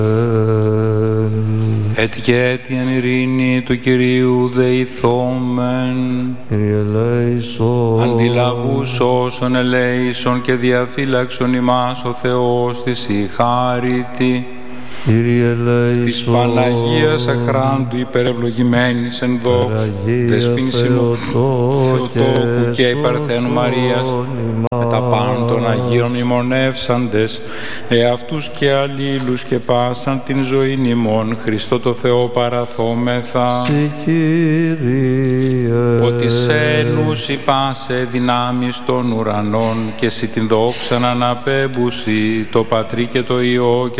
Έτι και έτι εν ειρήνη του Κυρίου δεηθόμεν. Κύριε ελέησον. Αντιλαβούς όσων ελέησον και διαφύλαξον ημάς ο Θεός της η χάριτη. Κύριε ελέησον. Της Παναγίας Αχράντου υπερευλογημένης εν δόξου δεσποίνησιμου Θεοτόκου και υπερθένου Μαρίας, με τα πάντων των Αγίων μνημονεύσαντες, εαυτούς και αλλήλους και πάσαν την ζωήν ημών, Χριστό το Θεό παραθόμεθα. Συ Κύριε. Ότι σε νους πάσε δυνάμεις των ουρανών και σοι την δόξαν αναπέμπουσι, το Πατρί και το Υιό και